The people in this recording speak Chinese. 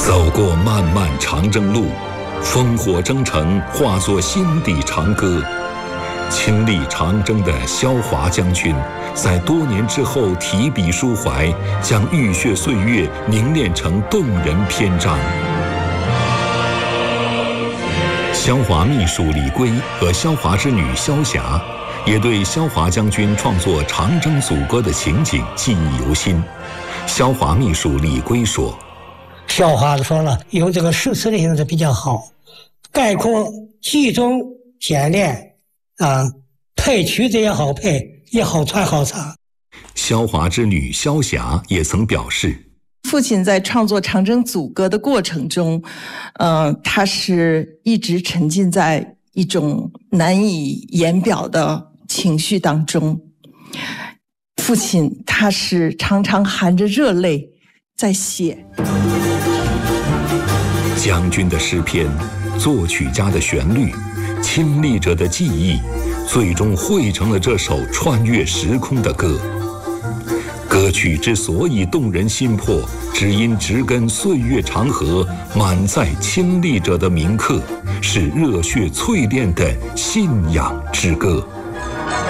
走过漫漫长征路，烽火征程化作心底长歌。亲历长征的萧华将军，在多年之后提笔抒怀，将浴血岁月凝练成动人篇章。萧华秘书李圭和萧华之女萧霞，也对萧华将军创作长征组歌的情景记忆犹新。萧华秘书李圭说：“ 萧华说了，用这个诗词的形式比较好，概括集中简练配曲子也好配，也好传好唱。” 萧华之女萧霞也曾表示， 父亲在创作长征组歌的过程中，他是一直沉浸在一种难以言表的情绪当中。父亲他是常常含着热泪在写。 将军的诗篇，作曲家的旋律，亲历者的记忆，最终汇成了这首穿越时空的歌。歌曲之所以动人心魄，只因植根岁月长河，满载亲历者的铭刻，是热血淬炼的信仰之歌。